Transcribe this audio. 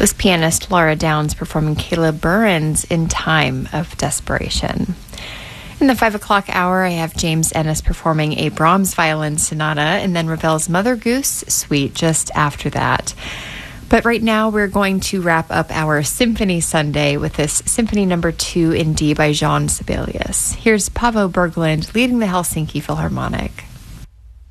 was pianist Laura Downs performing Caleb Burns in Time of Desperation. In the 5 o'clock hour, I have James Ennis performing a Brahms violin sonata, and then Ravel's Mother Goose Suite just after that. But right now, we're going to wrap up our Symphony Sunday with this Symphony No. 2 in D by Jean Sibelius. Here's Paavo Berglund leading the Helsinki Philharmonic.